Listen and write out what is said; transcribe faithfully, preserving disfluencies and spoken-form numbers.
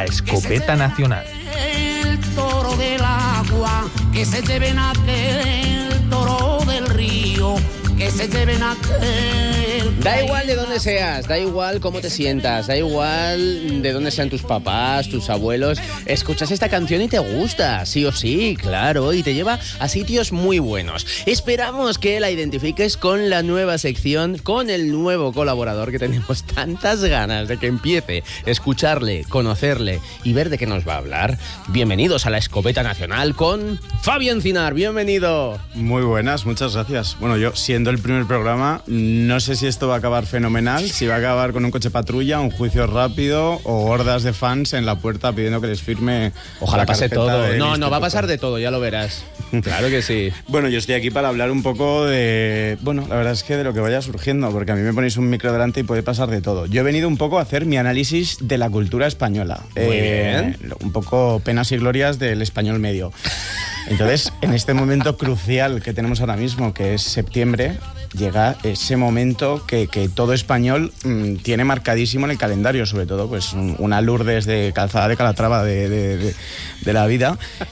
la escopeta nacional. El toro del agua, que se lleven aquel toro del río, que se lleven aquel... Da igual de dónde seas, da igual cómo te sientas, da igual de dónde sean tus papás, tus abuelos, escuchas esta canción y te gusta, sí o sí, claro, y te lleva a sitios muy buenos. Esperamos que la identifiques con la nueva sección, con el nuevo colaborador que tenemos tantas ganas de que empiece, escucharle, conocerle y ver de qué nos va a hablar. Bienvenidos a la Escopeta Nacional con Fabio Encinar, bienvenido. Muy buenas, muchas gracias. Bueno, yo siendo el primer programa, no sé si esto va a acabar fenomenal, si va a acabar con un coche patrulla, un juicio rápido o hordas de fans en la puerta pidiendo que les firme. Ojalá pase todo. No, instituto. no, va a pasar de todo, ya lo verás. Claro que sí. Bueno, yo estoy aquí para hablar un poco de... Bueno, la verdad es que de lo que vaya surgiendo, porque a mí me ponéis un micro delante y puede pasar de todo. Yo he venido un poco a hacer mi análisis de la cultura española. Muy eh, bien. Un poco penas y glorias del español medio. Entonces, en este momento crucial que tenemos ahora mismo, que es septiembre, llega ese momento que, que todo español mmm, tiene marcadísimo en el calendario, sobre todo pues un, una Lourdes de Calzada de Calatrava de, de, de, de la vida,